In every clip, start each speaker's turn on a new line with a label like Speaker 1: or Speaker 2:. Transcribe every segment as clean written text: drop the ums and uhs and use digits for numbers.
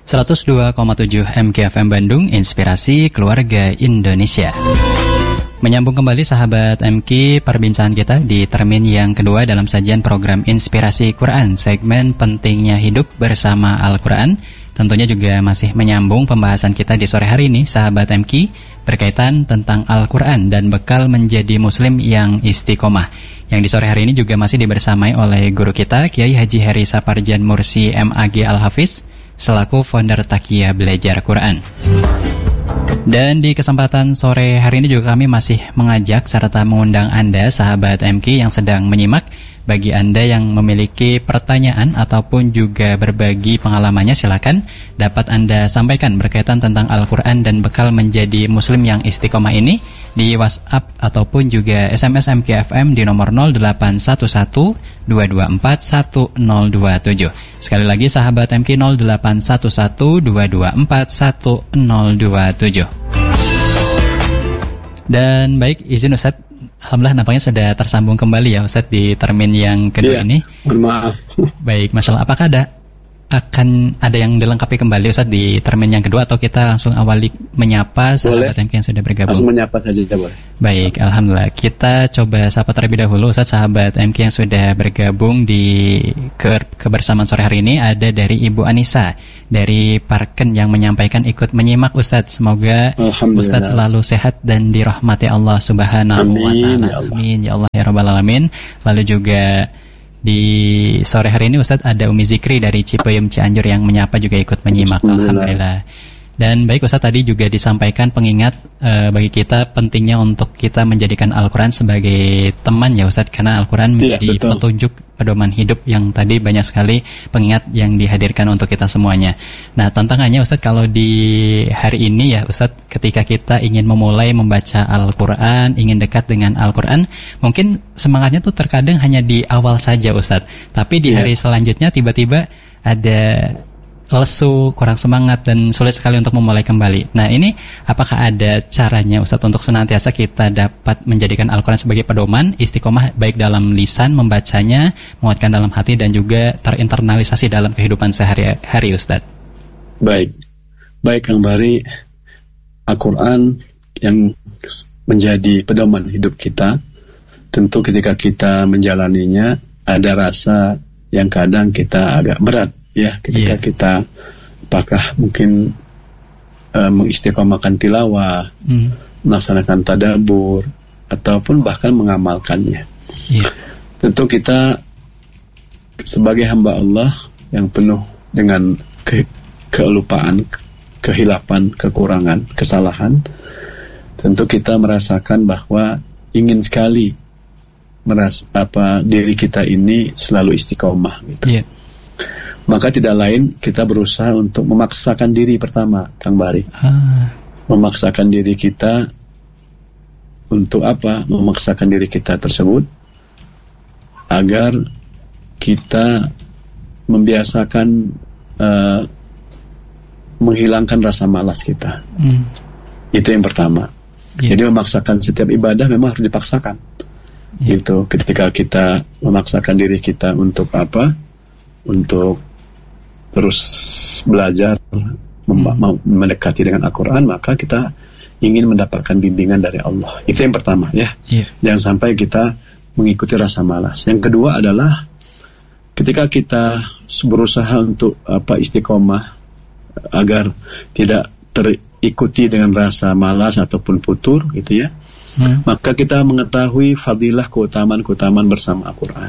Speaker 1: 102,7 MKFM Bandung, Inspirasi Keluarga Indonesia. Menyambung kembali sahabat MK perbincangan kita di termin yang kedua dalam sajian program Inspirasi Quran, segmen pentingnya hidup bersama Al-Quran. Tentunya juga masih menyambung pembahasan kita di sore hari ini sahabat MK berkaitan tentang Al-Quran dan bekal menjadi muslim yang istiqomah. Yang di sore hari ini juga masih dibersamai oleh guru kita Kiai Haji Heri Saparjan Mursi MAG Al-Hafiz selaku founder Taqiyah Belajar Quran. Dan di kesempatan sore hari ini juga kami masih mengajak serta mengundang Anda sahabat MK yang sedang menyimak. Bagi Anda yang memiliki pertanyaan ataupun juga berbagi pengalamannya, silakan dapat Anda sampaikan berkaitan tentang Al-Quran dan bekal menjadi muslim yang istiqomah ini di WhatsApp ataupun juga SMS MKFM di nomor 0811 224 1027. Sekali lagi sahabat MK 0811 224 1027. Dan baik, izin Ustadz, alhamdulillah nampaknya sudah tersambung kembali ya Ustadz di termin yang kedua ini.
Speaker 2: Maaf.
Speaker 1: Baik, masalah apakah akan ada yang dilengkapi kembali Ustadz di termin yang kedua atau kita langsung awali menyapa sahabat MK yang sudah bergabung?
Speaker 2: Langsung menyapa saja boleh.
Speaker 1: Baik, alhamdulillah. Kita coba sapa terlebih dahulu Ustadz sahabat MK yang sudah bergabung di kebersamaan sore hari ini. Ada dari Ibu Anissa dari Parken yang menyampaikan ikut menyimak Ustadz. Semoga Ustadz selalu sehat dan dirahmati Allah Subhanahu wa Ta'ala. Amin ya Allah ya Rabbal Alamin. Lalu juga di sore hari ini Ustadz ada Umi Zikri dari Cipayung Cianjur yang menyapa juga ikut menyimak. Alhamdulillah. Dan baik Ustadz, tadi juga disampaikan pengingat bagi kita pentingnya untuk kita menjadikan Al-Quran sebagai teman ya Ustadz, karena Al-Quran menjadi petunjuk pedoman hidup yang tadi banyak sekali pengingat yang dihadirkan untuk kita semuanya. Nah tantangannya Ustadz kalau di hari ini ya Ustadz, ketika kita ingin memulai membaca Al-Quran, ingin dekat dengan Al-Quran, mungkin semangatnya tuh terkadang hanya di awal saja Ustadz, tapi di hari selanjutnya tiba-tiba ada lesu, kurang semangat dan sulit sekali untuk memulai kembali. Nah ini apakah ada caranya Ustadz untuk senantiasa kita dapat menjadikan Al-Quran sebagai pedoman, istiqomah baik dalam lisan, membacanya, menguatkan dalam hati dan juga terinternalisasi dalam kehidupan sehari-hari Ustadz?
Speaker 2: Baik Kang Bari, Al-Quran yang menjadi pedoman hidup kita, tentu ketika kita menjalaninya ada rasa yang kadang kita agak berat. Ya, ketika kita apakah mungkin mengistiqomahkan tilawah, melaksanakan tadabbur, ataupun bahkan mengamalkannya. Tentu kita sebagai hamba Allah yang penuh dengan kelupaan, kehilapan, kekurangan, kesalahan, tentu kita merasakan bahwa ingin sekali diri kita ini selalu istiqomah gitu. Maka tidak lain kita berusaha untuk memaksakan diri pertama, Kang Bari. Memaksakan diri kita untuk apa? Memaksakan diri kita tersebut agar kita membiasakan menghilangkan rasa malas kita. Itu yang pertama. Jadi memaksakan setiap ibadah memang harus dipaksakan. Gitu. Ketika kita memaksakan diri kita untuk apa? Untuk terus belajar mendekati dengan Al-Quran, maka kita ingin mendapatkan bimbingan dari Allah. Itu yang pertama ya. Jangan sampai kita mengikuti rasa malas. Yang kedua adalah ketika kita berusaha untuk istiqomah agar tidak terikuti dengan rasa malas ataupun futur gitu ya. Maka kita mengetahui fadilah keutamaan bersama Al-Quran.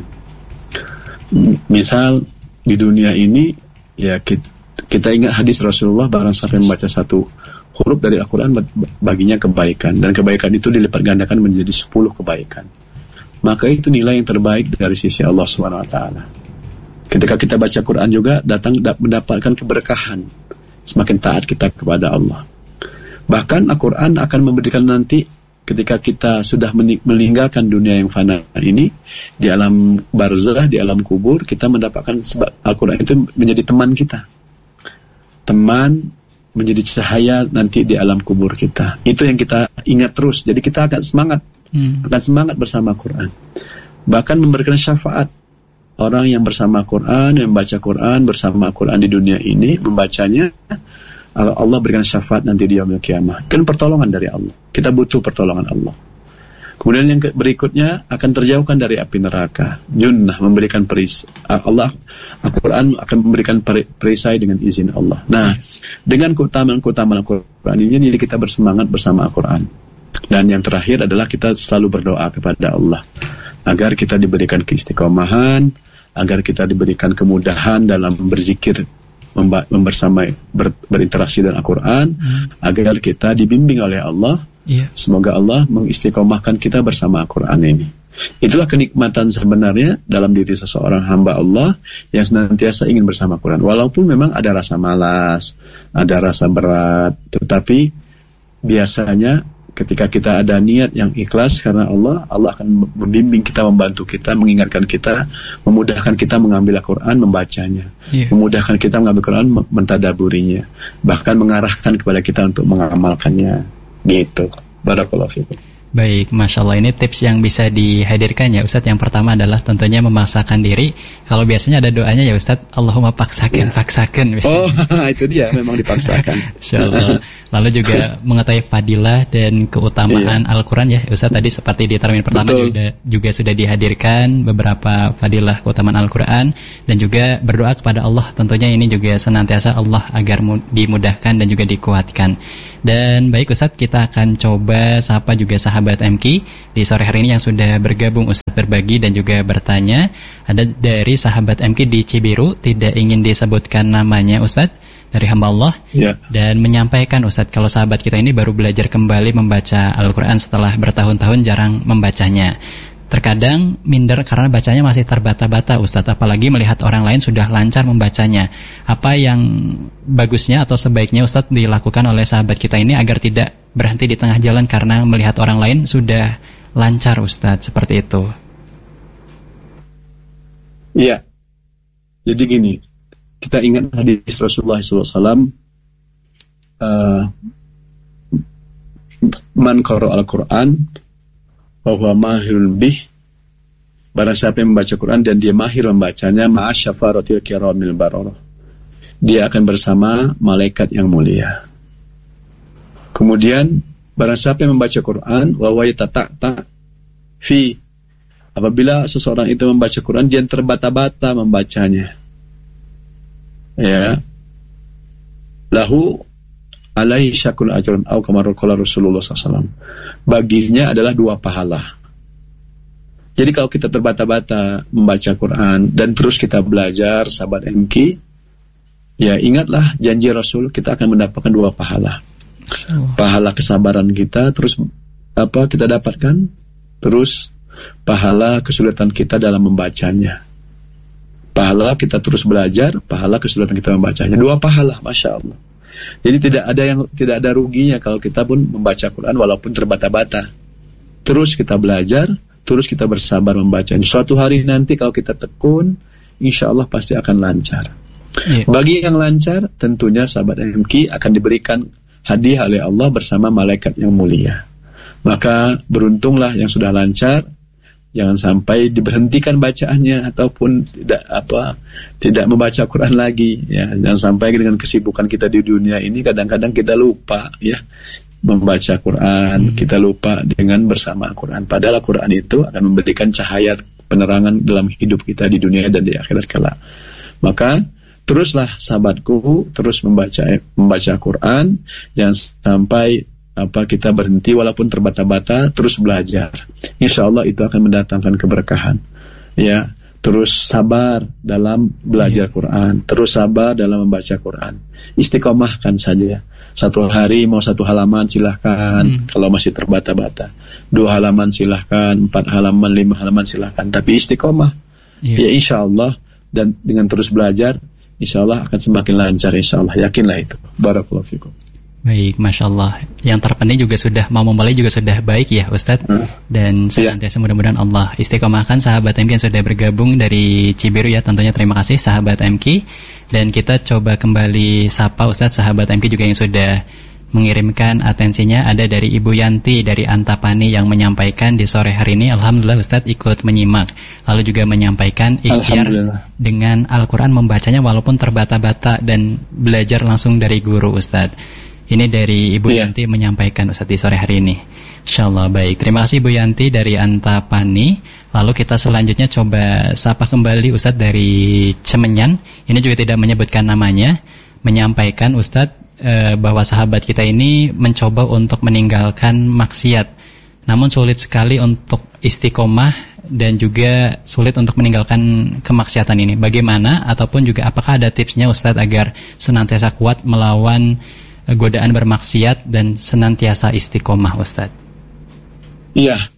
Speaker 2: Misal di dunia ini ya kita ingat hadis Rasulullah, barang siapa membaca satu huruf dari Al-Quran baginya kebaikan, dan kebaikan itu dilipat gandakan menjadi 10 kebaikan. Maka itu nilai yang terbaik dari sisi Allah SWT. Ketika kita baca Quran juga mendapatkan keberkahan, semakin taat kita kepada Allah. Bahkan Al-Quran akan memberikan nanti ketika kita sudah meninggalkan dunia yang fana ini, di alam barzah, di alam kubur, kita mendapatkan Al-Quran itu menjadi teman kita. Teman menjadi cahaya nanti di alam kubur kita. Itu yang kita ingat terus. Jadi kita akan semangat bersama Al-Quran. Bahkan memberikan syafaat orang yang bersama Quran, yang membaca Quran bersama Quran di dunia ini, membacanya, Allah berikan syafaat nanti di yaumil qiyamah. Kan pertolongan dari Allah. Kita butuh pertolongan Allah. Kemudian yang berikutnya akan terjauhkan dari api neraka. Junnah, memberikan Allah, Al-Quran akan memberikan perisai dengan izin Allah. Nah, dengan keutamaan Al-Quran ini, jadi kita bersemangat bersama Al-Quran. Dan yang terakhir adalah kita selalu berdoa kepada Allah agar kita diberikan keistiqomahan, agar kita diberikan kemudahan dalam berzikir, berinteraksi dengan Al-Quran, agar kita dibimbing oleh Allah. Semoga Allah mengistiqomahkan kita bersama Al-Quran ini. Itulah kenikmatan sebenarnya dalam diri seseorang hamba Allah yang senantiasa ingin bersama Al-Quran. Walaupun memang ada rasa malas, ada rasa berat, tetapi biasanya ketika kita ada niat yang ikhlas karena Allah akan membimbing kita, membantu kita, mengingatkan kita, memudahkan kita mengambil Al-Quran, membacanya, memudahkan kita mengambil Al-Quran, mentadaburinya, bahkan mengarahkan kepada kita untuk mengamalkannya. Gitu. Barakallahu fikum.
Speaker 1: Baik, Masya Allah, ini tips yang bisa dihadirkan ya Ustadz. Yang pertama adalah tentunya memaksakan diri. Kalau biasanya ada doanya ya Ustadz, Allahumma paksakan.
Speaker 2: Oh, itu dia, memang dipaksakan.
Speaker 1: Insya Allah. Lalu juga mengetahui fadilah dan keutamaan Al-Quran ya Ustadz. Tadi seperti di termin pertama juga sudah dihadirkan beberapa fadilah keutamaan Al-Quran. Dan juga berdoa kepada Allah. Tentunya ini juga senantiasa Allah agar dimudahkan dan juga dikuatkan. Dan baik Ustadz, kita akan coba sapa juga sahabat MQ di sore hari ini yang sudah bergabung Ustadz berbagi dan juga bertanya. Ada dari sahabat MQ di Cibiru, tidak ingin disebutkan namanya Ustadz, dari hamba Allah, dan menyampaikan Ustadz kalau sahabat kita ini baru belajar kembali membaca Al-Quran setelah bertahun-tahun jarang membacanya. Terkadang minder karena bacanya masih terbata-bata Ustadz, apalagi melihat orang lain sudah lancar membacanya. Apa yang bagusnya atau sebaiknya Ustadz dilakukan oleh sahabat kita ini agar tidak berhenti di tengah jalan karena melihat orang lain sudah lancar Ustadz, seperti itu?
Speaker 2: Iya, jadi gini, kita ingat hadis Rasulullah SAW, man qara al-Quran bahwa mahirun bih, barang siapa yang membaca Quran dan dia mahir membacanya, ma'asyafaratil kiramil bararah, dia akan bersama malaikat yang mulia. Kemudian barang siapa yang membaca Quran wa yatata'ta fi, apabila seseorang itu membaca Quran dia terbata-bata membacanya, ya, lahu alaihi syakul ajrun au kama qala Rasulullah SAW, baginya adalah 2 pahala. Jadi kalau kita terbata-bata membaca Quran dan terus kita belajar, sahabat MQ, ya ingatlah janji Rasul, kita akan mendapatkan 2 pahala. Pahala kesabaran kita terus kita dapatkan, terus pahala kesulitan kita dalam membacanya. Pahala kita terus belajar, pahala kesulitan kita membacanya. 2 pahala, Masya Allah. Jadi tidak ada ruginya kalau kita pun membaca Quran walaupun terbata-bata. Terus kita belajar, terus kita bersabar membacanya. Suatu hari nanti kalau kita tekun, insya Allah pasti akan lancar. Bagi yang lancar, tentunya sahabat MQ akan diberikan hadiah oleh Allah bersama malaikat yang mulia. Maka beruntunglah yang sudah lancar. Jangan sampai diberhentikan bacaannya ataupun tidak membaca Quran lagi, ya. Jangan sampai dengan kesibukan kita di dunia ini kadang-kadang kita lupa ya membaca Quran, kita lupa dengan bersama Quran. Padahal Quran itu akan memberikan cahaya penerangan dalam hidup kita di dunia dan di akhirat kelak. Maka teruslah sahabatku terus membaca Quran, jangan sampai kita berhenti walaupun terbata-bata, terus belajar. Insya Allah itu akan mendatangkan keberkahan. Ya, terus sabar dalam belajar Quran, terus sabar dalam membaca Quran. Istiqomahkan saja. 1 hari mau 1 halaman silahkan, kalau masih terbata-bata. 2 halaman silahkan, 4 halaman, 5 halaman silahkan. Tapi istiqomah. Ya insya Allah, dan dengan terus belajar, insya Allah akan semakin lancar. Insya Allah, yakinlah itu. Barakallahu fikum.
Speaker 1: Baik, Masya Allah. Yang terpenting juga sudah mau memulai juga sudah baik ya Ustadz. Dan senantiasa mudah-mudahan Allah istiqomahkan sahabat MQ yang sudah bergabung dari Cibiru ya. Tentunya terima kasih sahabat MQ. Dan kita coba kembali sapa Ustadz sahabat MQ juga yang sudah mengirimkan atensinya ada dari Ibu Yanti dari Antapani yang menyampaikan di sore hari ini, alhamdulillah Ustadz ikut menyimak, lalu juga menyampaikan ikhtiar dengan Al-Quran membacanya walaupun terbata-bata dan belajar langsung dari guru Ustadz. Ini dari Ibu Yanti menyampaikan Ustadz di sore hari ini. Insyaallah baik. Terima kasih Ibu Yanti dari Antapani. Lalu kita selanjutnya coba sapa kembali Ustadz dari Cemenyan. Ini juga tidak menyebutkan namanya, menyampaikan Ustadz bahwa sahabat kita ini mencoba untuk meninggalkan maksiat, namun sulit sekali untuk istiqomah dan juga sulit untuk meninggalkan kemaksiatan ini. Bagaimana ataupun juga apakah ada tipsnya Ustadz agar senantiasa kuat melawan godaan bermaksiat dan senantiasa istiqomah Ustadz?
Speaker 2: Iya,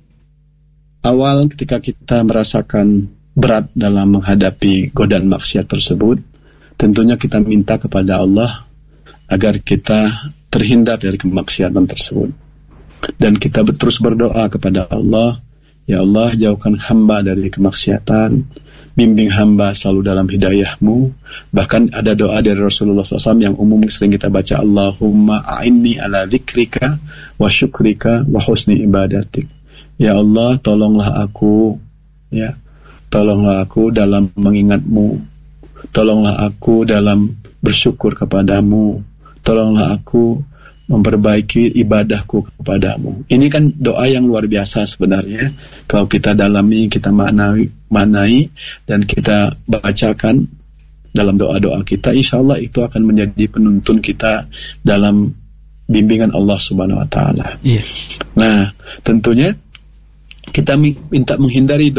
Speaker 2: awal ketika kita merasakan berat dalam menghadapi godaan maksiat tersebut, tentunya kita minta kepada Allah agar kita terhindar dari kemaksiatan tersebut. Dan kita terus berdoa kepada Allah, ya Allah jauhkan hamba dari kemaksiatan, bimbing hamba selalu dalam hidayah-Mu. Bahkan ada doa dari Rasulullah SAW yang umum sering kita baca, Allahumma a'inni ala dzikrika wa syukrika wa husni ibadatik. Ya Allah tolonglah aku, ya, tolonglah aku dalam mengingat-Mu, tolonglah aku dalam bersyukur kepadamu, tolonglah aku memperbaiki ibadahku kepadamu. Ini kan doa yang luar biasa sebenarnya. Kalau kita dalami, kita maknai dan kita bacakan dalam doa-doa kita, insya Allah itu akan menjadi penuntun kita dalam bimbingan Allah Subhanahu Wa Taala. Nah, tentunya kita minta menghindari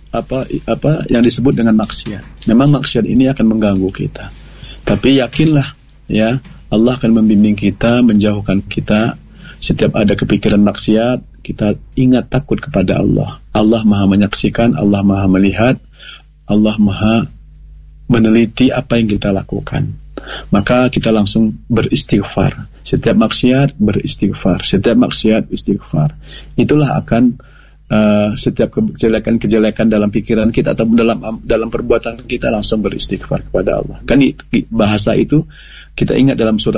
Speaker 2: apa yang disebut dengan maksiat. Memang maksiat ini akan mengganggu kita, tapi yakinlah, ya, Allah akan membimbing kita, menjauhkan kita. Setiap ada kepikiran maksiat, kita ingat takut kepada Allah. Allah Maha menyaksikan, Allah Maha melihat, Allah Maha meneliti apa yang kita lakukan. Maka kita langsung beristighfar. Setiap maksiat beristighfar, setiap maksiat istighfar. Itulah akan setiap kejelekan dalam pikiran kita atau dalam perbuatan kita langsung beristighfar kepada Allah. Kan bahasa itu kita ingat dalam surah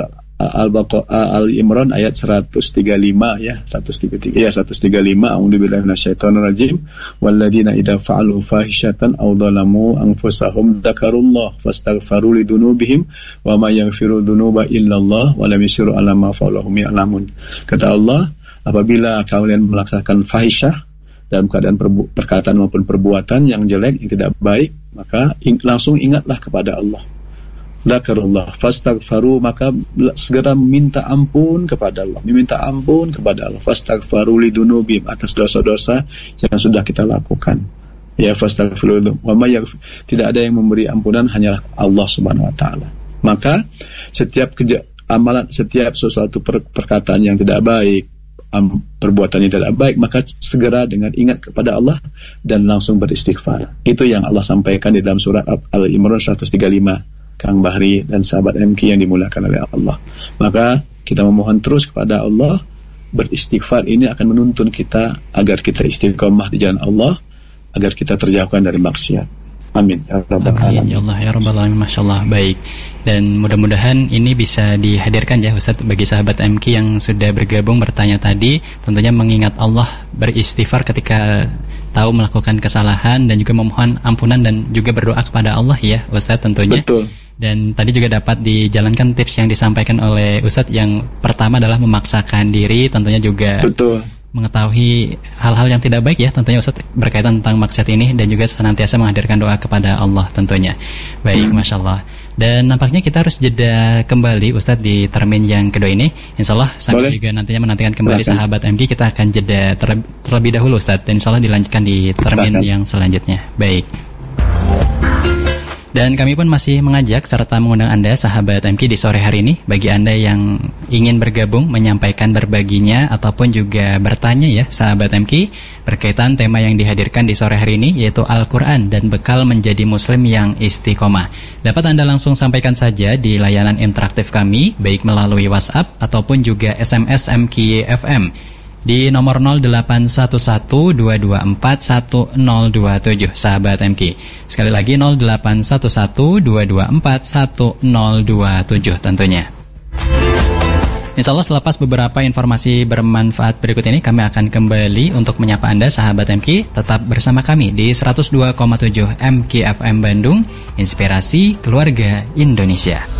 Speaker 2: Al-Imran ayat 135 ya, 135. A'udzubillahi minasyaitonir rajim. Walladzina idza fa'alu fahishatan aw dzalamu anfusahum dzakarullah fastaghfaru lidunubihim wa may yaghfiru dzunuba illallah wa lam yusiru ala ma fa'alu hum ya'lamun. Kata Allah, apabila kalian melakukan fahisyah dalam keadaan perkataan maupun perbuatan yang jelek, yang tidak baik, maka langsung ingatlah kepada Allah. Dzakarullah fastaghfaru, maka segera minta ampun kepada Allah, meminta ampun kepada Allah. Fastaghfaru lidunubihim, atas dosa-dosa yang sudah kita lakukan. Ya, fastaghfiru wa may yaghfir, tidak ada yang memberi ampunan hanyalah Allah Subhanahu Wa Taala. Maka setiap amalan, setiap sesuatu perkataan yang tidak baik, perbuatan yang tidak baik, maka segera dengan ingat kepada Allah dan langsung beristighfar. Itu yang Allah sampaikan di dalam surat Al-Imran 135. Kang Bahri dan sahabat MK yang dimuliakan oleh Allah. Maka kita memohon terus kepada Allah. Beristighfar ini akan menuntun kita agar kita istiqomah di jalan Allah, agar kita terjauhkan dari maksiat. Amin ya rabbal alamin.
Speaker 1: Ya Allah ya rabbal alamin. Masyaallah, baik. Dan mudah-mudahan ini bisa dihadirkan ya Ustaz bagi sahabat MK yang sudah bergabung bertanya tadi, tentunya mengingat Allah, beristighfar ketika tahu melakukan kesalahan dan juga memohon ampunan dan juga berdoa kepada Allah ya Ustaz tentunya.
Speaker 2: Betul.
Speaker 1: Dan tadi juga dapat dijalankan tips yang disampaikan oleh Ustadz. Yang pertama adalah memaksakan diri, tentunya juga
Speaker 2: betul,
Speaker 1: mengetahui hal-hal yang tidak baik ya tentunya Ustadz berkaitan tentang maksiat ini, dan juga senantiasa menghadirkan doa kepada Allah tentunya. Baik, Masya Allah. Dan nampaknya kita harus jeda kembali Ustadz di termin yang kedua ini. Insya Allah sambil juga nantinya menantikan kembali sahabat MG, kita akan jeda terlebih dahulu Ustadz, dan insya Allah dilanjutkan di termin yang selanjutnya. Baik. Dan kami pun masih mengajak serta mengundang Anda sahabat MK di sore hari ini, bagi Anda yang ingin bergabung menyampaikan berbaginya ataupun juga bertanya ya sahabat MK berkaitan tema yang dihadirkan di sore hari ini, yaitu Al-Quran dan bekal menjadi muslim yang istiqomah. Dapat Anda langsung sampaikan saja di layanan interaktif kami, baik melalui WhatsApp ataupun juga SMS MK FM di nomor 0811-224-1027 sahabat MK. Sekali lagi 0811-224-1027 tentunya. Insya Allah selepas beberapa informasi bermanfaat berikut ini, kami akan kembali untuk menyapa Anda sahabat MK. Tetap bersama kami di 102,7 MK FM Bandung, Inspirasi Keluarga Indonesia.